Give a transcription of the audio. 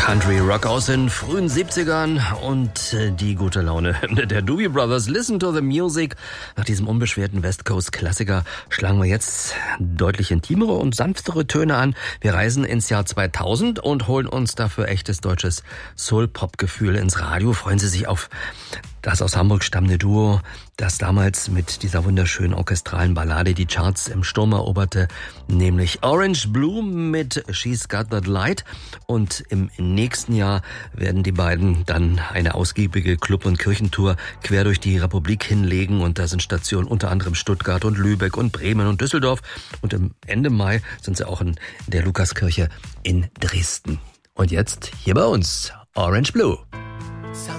Country Rock aus den frühen 70ern und die gute Laune der Doobie Brothers. Listen to the music. Nach diesem unbeschwerten West Coast Klassiker schlagen wir jetzt deutlich intimere und sanftere Töne an. Wir reisen ins Jahr 2000 und holen uns dafür echtes deutsches Soul-Pop-Gefühl ins Radio. Freuen Sie sich auf das aus Hamburg stammende Duo, das damals mit dieser wunderschönen orchestralen Ballade die Charts im Sturm eroberte, nämlich Orange Blue mit She's Got That Light. Und im nächsten Jahr werden die beiden dann eine ausgiebige Club- und Kirchentour quer durch die Republik hinlegen. Und da sind Stationen unter anderem Stuttgart und Lübeck und Bremen und Düsseldorf. Und im Ende Mai sind sie auch in der Lukaskirche in Dresden. Und jetzt hier bei uns Orange Blue.